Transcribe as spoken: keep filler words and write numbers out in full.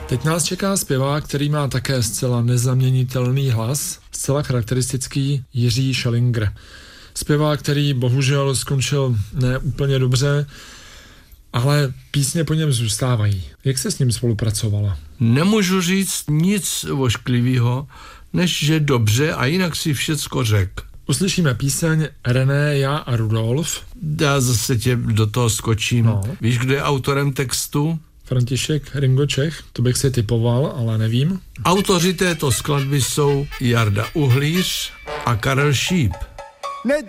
Teď nás čeká zpěvák, který má také zcela nezaměnitelný hlas, zcela charakteristický Jiří Schellinger. Zpěvák, který bohužel skončil ne úplně dobře, ale písně po něm zůstávají. Jak se s ním spolupracovala? Nemůžu říct nic ošklivého, než že dobře, a jinak si všecko řek. Uslyšíme píseň René, já a Rudolf. Já zase tě do toho skočím. No. Víš, kdo je autorem textu? František Ringo Čech, to bych si typoval, ale nevím. Autoři této skladby jsou Jarda Uhlíř a Karel Šíp.